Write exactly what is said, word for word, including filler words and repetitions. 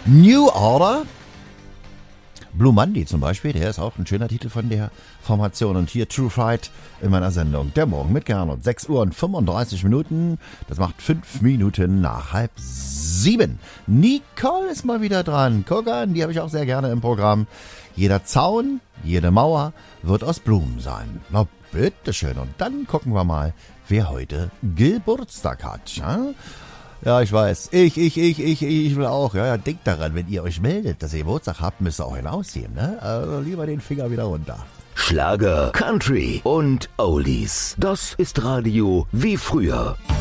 New Order. Blue Monday zum Beispiel, der ist auch ein schöner Titel von der Formation. Und hier True Fright in meiner Sendung Der Morgen mit Gernot. sechs Uhr und fünfunddreißig Minuten. Das macht fünf Minuten nach halb sieben. Nicole ist mal wieder dran. Guck an, die habe ich auch sehr gerne im Programm. Jeder Zaun, jede Mauer wird aus Blumen sein. Na bitteschön. Und dann gucken wir mal, wer heute Geburtstag hat. Ja? Ja, ich weiß. Ich, ich, ich, ich, ich will auch. Ja, ja, denkt daran, wenn ihr euch meldet, dass ihr Geburtstag habt, müsst ihr auch hinausziehen, ne? Also lieber den Finger wieder runter. Schlager, Country und Oldies. Das ist Radio wie früher.